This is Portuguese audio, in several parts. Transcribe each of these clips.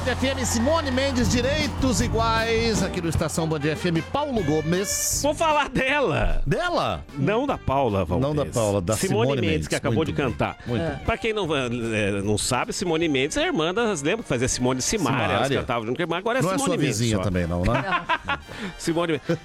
FM, Simone Mendes, Direitos Iguais, aqui no Estação Band FM, Paulo Gomes. Vou falar dela. Dela? Não da Paula Valdez. Não da Paula, da Simone Mendes, que acabou de cantar. Pra quem não sabe, Simone Mendes é a irmã das... Lembra que fazia Simone e Simaria? Elas cantavam junto, mas agora é Simone Mendes. Não é sua vizinha também, não, né? Simone Mendes.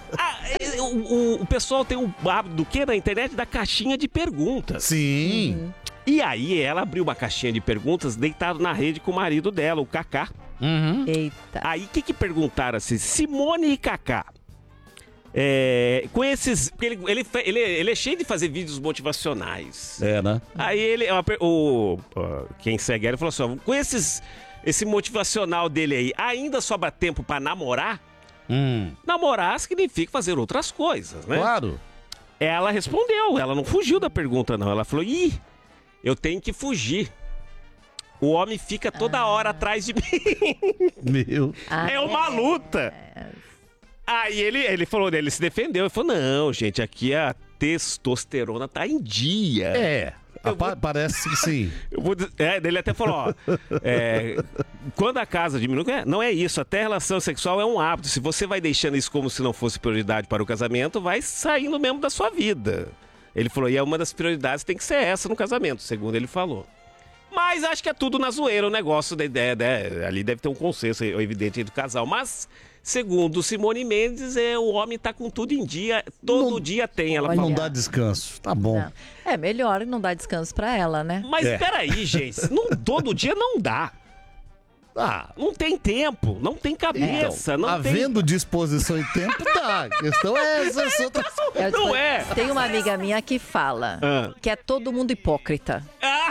O pessoal tem um hábito do que na internet? Da caixinha de perguntas. Sim. E aí ela abriu uma caixinha de perguntas deitado na rede com o marido dela, o Kaká. Eita. Aí o que perguntaram assim? Simone e Kaká. Com esses... Porque ele é cheio de fazer vídeos motivacionais. É, né? Aí quem segue ele falou assim, com esse motivacional dele aí, ainda sobra tempo pra namorar? Namorar significa fazer outras coisas, né? Claro. Ela respondeu, ela não fugiu da pergunta não, ela falou, eu tenho que fugir. O homem fica toda hora atrás de mim. Meu. É uma luta. Aí ele falou, ele se defendeu. Ele falou, não, gente, aqui a testosterona tá em dia. Parece que sim. Ele até falou, quando a casa diminui, não é isso, até a relação sexual é um hábito. Se você vai deixando isso como se não fosse prioridade para o casamento, vai saindo mesmo da sua vida. Ele falou, e uma das prioridades tem que ser essa no casamento, segundo ele falou. Mas acho que é tudo na zoeira o negócio da ideia, né? Ali deve ter um consenso evidente aí do casal. Mas, segundo Simone Mendes, o homem tá com tudo em dia, todo dia tem, ela falou. Não dá descanso, tá bom. Não. É melhor não dar descanso pra ela, né? Mas peraí, gente, todo dia não dá. Não tem tempo, não tem cabeça, não havendo disposição e tempo, dá. A questão é essas outras... Não é. Tem uma amiga minha que fala que é todo mundo hipócrita.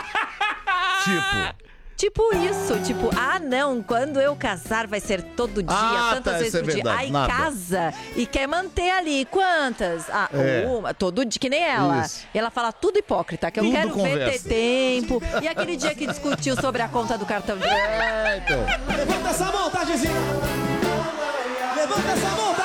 Tipo isso, não, quando eu casar vai ser todo dia, tantas vezes por dia. Aí casa e quer manter ali, quantas? Uma, todo dia, que nem ela. Isso. E ela fala tudo hipócrita, que eu Tudo quero ver ter conversa. tempo. E aquele dia que discutiu sobre a conta do cartão de... Levanta essa mão, Tagizinho! Levanta essa mão,